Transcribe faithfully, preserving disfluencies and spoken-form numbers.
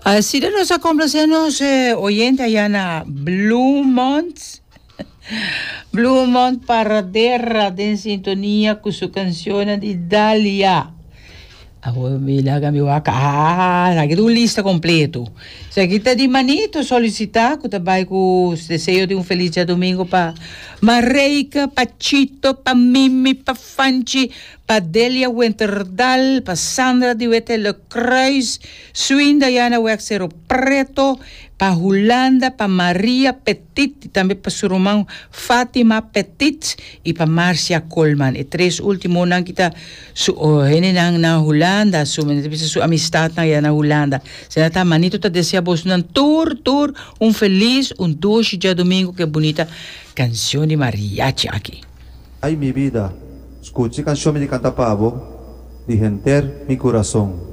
Así de nos complacemos eh, oyente allá en Bluemont. Bluemont para derra en sintonía con su canción de Dalia. Agora me laga meu waka. Ah, aqui do lista completo. Isso aqui tá de manito solicitar, que também com os desejos de um feliz dia domingo para Mareika, para Chito, para Mimi, para Fanchi, para Delia Winterdal, para Sandra de Wetele Kruis, Swin Diana Wexero Preto, para Julanda, para Maria Petit, e também para seu irmão Fátima Petit e para Márcia Coleman. E três últimos nang kita su oh, hene nang na Holanda, su su amistad na ya na Holanda. Senata manito ta deseja vos um tour tour um feliz um doce dia domingo que bonita canção de mariachi aqui. Ay mi vida, escuche canción de Cantapavo, de Genter mi corazón.